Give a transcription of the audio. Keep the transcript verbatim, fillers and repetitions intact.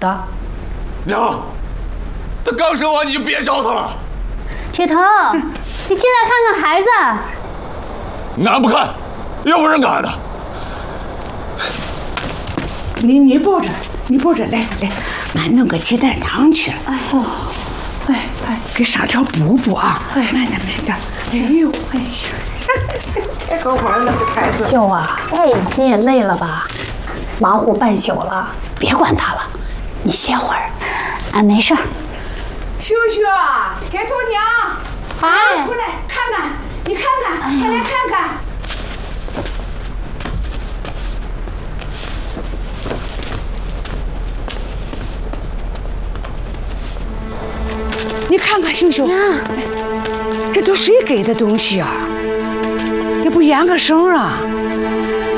的？ 娘，他刚生完你就别找他了。 铁头，你进来看看孩子。 俺不看，又不是俺的。 你你抱着，你抱着，来来，俺弄个鸡蛋汤去。哎哦，哎哎，给上条补补啊！哎，慢点慢点。哎呦，哎呀，太好玩了，这孩子。 秀啊，哎，你也累了吧？忙活半宿了，别管他了，你歇会儿。俺没事儿。 秀秀，铁头娘， 哎， 出来看看，你看看，快来看看。你看看秀秀，这都谁给的东西啊？这不演个声啊？